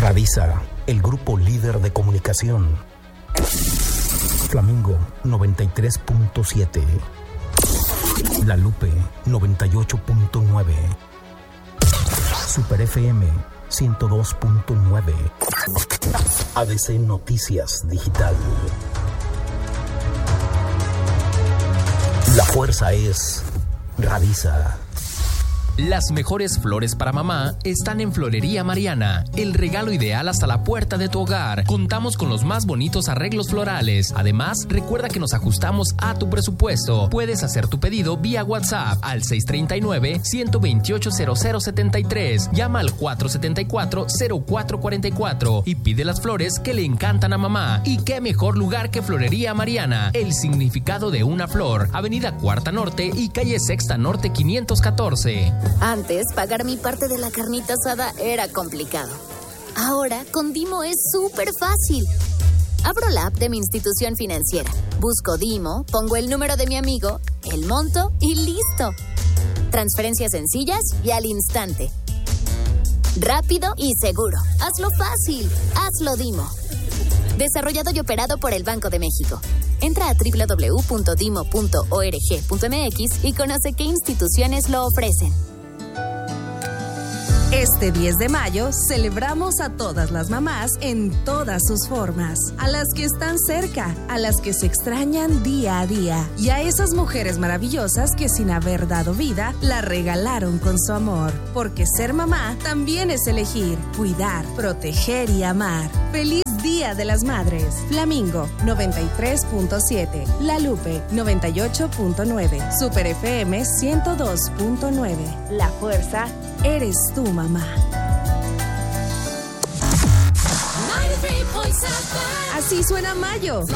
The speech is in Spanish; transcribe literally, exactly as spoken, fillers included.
Radisa, el grupo líder de comunicación. Flamingo noventa y tres punto siete. La Lupe noventa y ocho punto nueve. Super F M ciento dos punto nueve. A D C Noticias Digital. La fuerza es Radisa. Las mejores flores para mamá están en Florería Mariana, el regalo ideal hasta la puerta de tu hogar. Contamos con los más bonitos arreglos florales. Además, recuerda que nos ajustamos a tu presupuesto. Puedes hacer tu pedido vía WhatsApp al seis tres nueve, uno dos ocho, cero cero siete tres. Llama al cuatro siete cuatro, cero cuatro cuatro cuatro y pide las flores que le encantan a mamá. Y qué mejor lugar que Florería Mariana, el significado de una flor. Avenida Cuarta Norte y calle Sexta Norte quinientos catorce. Antes, pagar mi parte de la carnita asada era complicado. Ahora, con Dimo es súper fácil. Abro la app de mi institución financiera, busco Dimo, pongo el número de mi amigo, el monto y listo. Transferencias sencillas y al instante. Rápido y seguro. Hazlo fácil. Hazlo Dimo. Desarrollado y operado por el Banco de México. Entra a doble u doble u doble u punto dimo punto org punto m x y conoce qué instituciones lo ofrecen. Este diez de mayo celebramos a todas las mamás en todas sus formas, a las que están cerca, a las que se extrañan día a día y a esas mujeres maravillosas que sin haber dado vida la regalaron con su amor, porque ser mamá también es elegir, cuidar, proteger y amar. ¡Feliz Día de las Madres! Flamingo noventa y tres punto siete, La Lupe noventa y ocho punto nueve, Super F M ciento dos punto nueve. La fuerza eres tú, mamá. Así suena mayo.